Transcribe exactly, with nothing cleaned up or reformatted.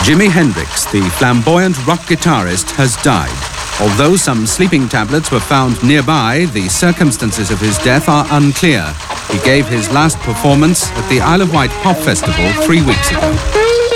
Jimi Hendrix, the flamboyant rock guitarist, has died. Although some sleeping tablets were found nearby, the circumstances of his death are unclear. He gave his last performance at the Isle of Wight Pop Festival three weeks ago.